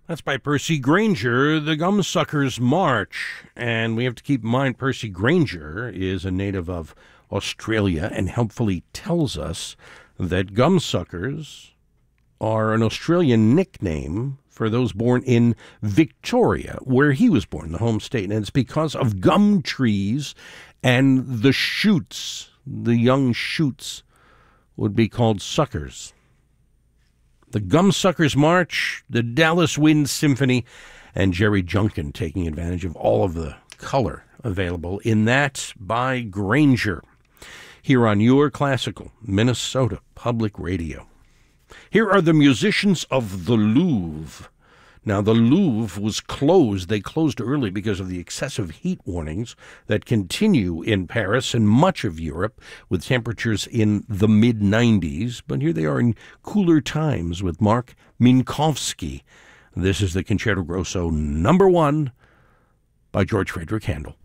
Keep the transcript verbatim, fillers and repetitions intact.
That's by Percy Grainger, The Gumsuckers March. And we have to keep in mind Percy Grainger is a native of Australia and helpfully tells us that gumsuckers are an Australian nickname for those born in Victoria, where he was born, the home state. And it's because of gum trees and the shoots, the young shoots would be called suckers. The Gumsuckers March, the Dallas Wind Symphony, and Jerry Junkin taking advantage of all of the color available in that by Grainger, here on your classical Minnesota Public Radio. Here are the musicians of the Louvre. Now, the Louvre was closed. They closed early because of the excessive heat warnings that continue in Paris and much of Europe with temperatures in the mid nineties. But here they are in cooler times with Mark Minkowski. This is the Concerto Grosso number one by George Frederick Handel.